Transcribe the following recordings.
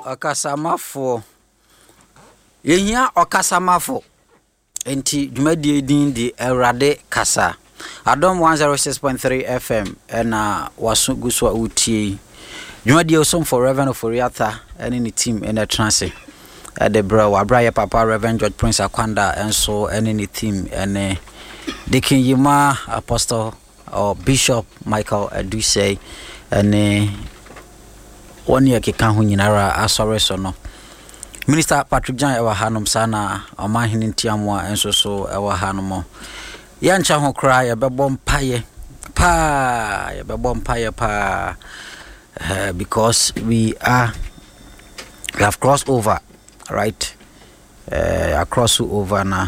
Okasamafo. Yenya okasamafo. Enti dwumadie din di Erade Kasa. Adom 106.3 FM ena wasu guswa utie. Dwumadie osom for Reverend Oforiata ene ni team ene transe. The bro Wabraya Papa Reverend George Prince Akwanda enso ene ni team ene Deacon Yima Apostle or Bishop Michael Adusei ene one year keka ho nyinara asore so no. Minister Patrick Jan ewa hanom sana omahini ntiamwa enso so ewa hanomo. Yancha ho kra ye bebo mpaye pa ye bebo mpaye pa because we have crossed over, right? Across over na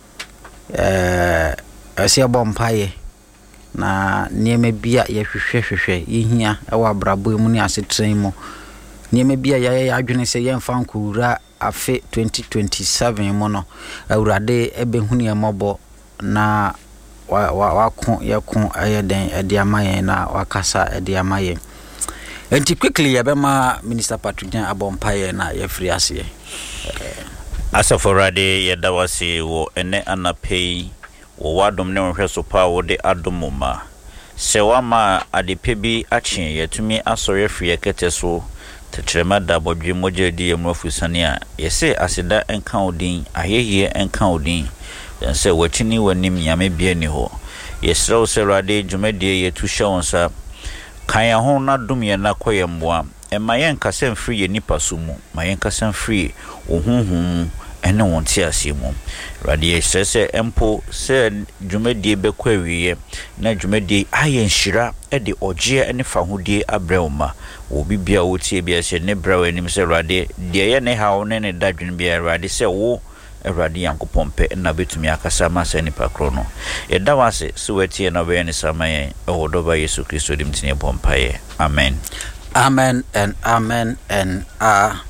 asia bompaye na nieme bia ye hwehwehwehwe yehia ewa brabo mu ni asetren mu nieme bia ya adwene se ye mfa nkura afe 2027 mu no awurade ebehunu ye mobo na wakon yakon ayeden ediamaye na wakasa ediamaye. Enti quickly yabema Minister Patrick Jan abompaye na yefri ase asaforade yedawase wo ene anapei wo wadom ne hweso pa wo de adomoma sewama adepebi achi yetumi asore fie keteso tetrema da bodwe mojedi yemrofusane a yese aseda enka odin ahehie enka odin yense wachini wanim yame bia ni ho yesrew serade dwumadie yetusha wonsa kan ho na dum ye na koyemboa emayen kasem free ye nipa sumu mayen kasem free ohunhum ene wonte asiemu radie sese empo se dwumadie bekwawiye na dwumadie ayen hira ede oje ene fahodie abrewma obi bia wotie bia se ne braw anim se rade de ye ne hawo ne dadwun bia rade se wo Eradi yankopompe na betumi akasa masa nipa krono yeda wase suwetie na be ne samaye odoba Yesu Kristo dimtine pompaye amen and amen and